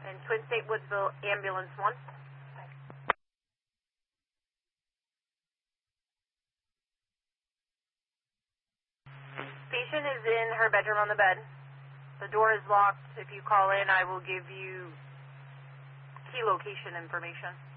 And Twin State Woodsville Ambulance 1. Patient is in her bedroom on the bed. The door is locked. If you call in, I will give you key location information.